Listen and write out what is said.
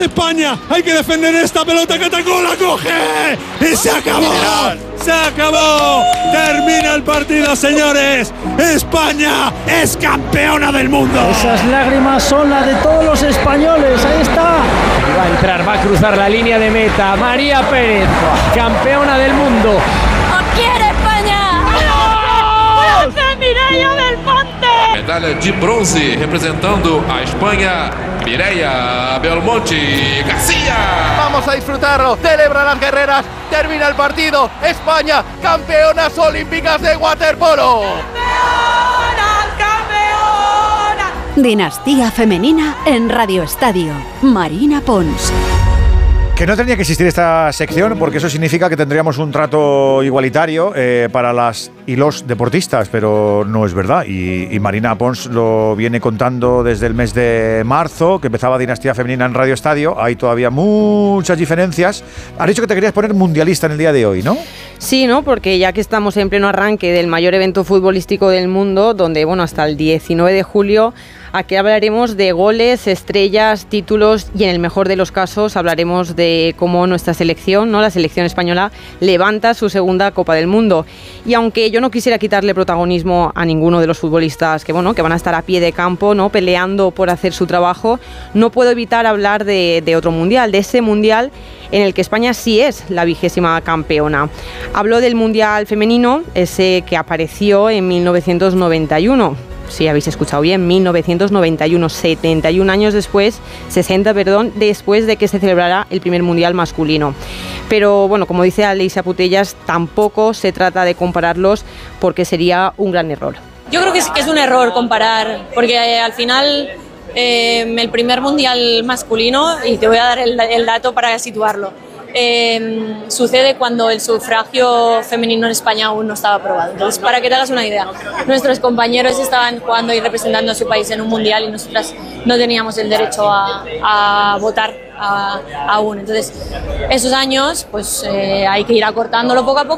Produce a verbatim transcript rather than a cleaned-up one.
España, hay que defender esta pelota que atacó, la coge y se acabó, se acabó, termina el partido, señores. España es campeona del mundo. Esas lágrimas son las de todos los españoles, ahí está. Va a entrar, va a cruzar la línea de meta, María Pérez, campeona del mundo. ¡Os quiere España! ¡Bronce, Mireia del Monte! Medalha de bronce representando a España, Mireia Belmonte García. Vamos a disfrutarlo, celebran las guerreras, termina el partido, España, campeonas olímpicas de waterpolo. ¡Campeonas, campeonas! Dinastía femenina en Radio Estadio. Marina Pons. Que no tenía que existir esta sección porque eso significa que tendríamos un trato igualitario eh, para las y los deportistas, pero no es verdad. Y, y Marina Pons lo viene contando desde el mes de marzo, que empezaba Dinastía Femenina en Radio Estadio. Hay todavía muchas diferencias. Has dicho que te querías poner mundialista en el día de hoy, ¿no? Sí, ¿no? Porque ya que estamos en pleno arranque del mayor evento futbolístico del mundo, donde, bueno, hasta el diecinueve de julio... Aquí hablaremos de goles, estrellas, títulos y en el mejor de los casos hablaremos de cómo nuestra selección, ¿no? La selección española, levanta su segunda Copa del Mundo. Y aunque yo no quisiera quitarle protagonismo a ninguno de los futbolistas que, bueno, que van a estar a pie de campo, ¿no? Peleando por hacer su trabajo, no puedo evitar hablar de, de otro mundial, de ese mundial en el que España sí es la vigésima campeona. Hablo del mundial femenino, ese que apareció en mil novecientos noventa y uno. Sí, habéis escuchado bien, mil novecientos noventa y uno, setenta y un años después, sesenta, perdón, después de que se celebrara el primer mundial masculino. Pero bueno, como dice Aleixia Putellas, tampoco se trata de compararlos porque sería un gran error. Yo creo que es, que es un error comparar, porque eh, al final eh, el primer mundial masculino, y te voy a dar el, el dato para situarlo, Eh, sucede cuando el sufragio femenino en España aún no estaba aprobado. Entonces, para que te hagas una idea, nuestros compañeros estaban jugando y representando a su país en un mundial y nosotras no teníamos el derecho a, a votar a, aún. Entonces, esos años pues eh, hay que ir acortándolo poco a poco.